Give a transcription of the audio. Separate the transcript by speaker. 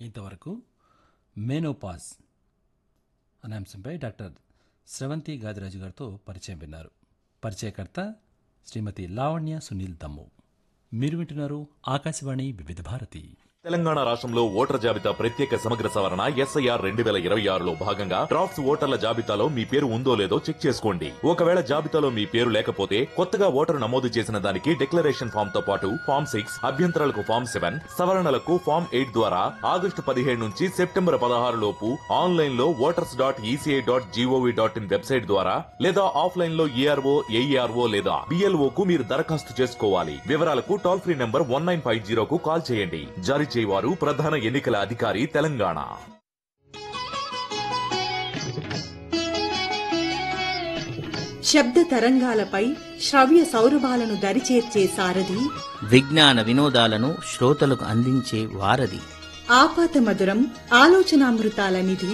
Speaker 1: ఇంతవరకు మెనోపాజ్ అనే అంశంపై డాక్టర్ స్రవంతి గాదిరాజు గారితో పరిచయం విన్నారు. పరిచయకర్త శ్రీమతి లావణ్య సునీల్ దమ్ము. మీరు వింటున్నారు ఆకాశవాణి వివిధ భారతి.
Speaker 2: తెలంగాణ రాష్ట్రంలో ఓటర్ జాబితా ప్రత్యేక సమగ్ర సవరణ SIR 2026లో భాగంగా డ్రాఫ్ట్స్ ఓటర్ల జాబితాలో మీ పేరు ఉందో లేదో చెక్ చేసుకోండి. ఒకవేళ జాబితాలో మీ పేరు లేకపోతే కొత్తగా ఓటరు నమోదు చేసిన దానికి డిక్లరేషన్ ఫామ్ తో పాటు ఫామ్ 6, అభ్యంతరాలకు ఫామ్ 7, సవరణలకు ఫామ్ 8 ద్వారా ఆగస్టు 17 నుంచి సెప్టెంబర్ 16 లోపు ఆన్లైన్ లో voters.eci.gov.in వెబ్సైట్ ద్వారా లేదా ఆఫ్లైన్ లో ERO, AERO లేదా BLO కు మీరు దరఖాస్తు చేసుకోవాలి. వివరాలకు టోల్ ఫ్రీ నంబర్ 1950 కు కాల్ చేయండి. జారీ చేయవారు ప్రధాన ఎన్నికల అధికారి తెలంగాణ.
Speaker 3: శబ్ద తరంగాలపై శ్రవ్య సౌరభాలను దరిచేర్చే సారథి,
Speaker 4: విజ్ఞాన వినోదాలను శ్రోతలకు అందించే వారధి,
Speaker 3: ఆపాత మధురం ఆలోచనామృతాల నిధి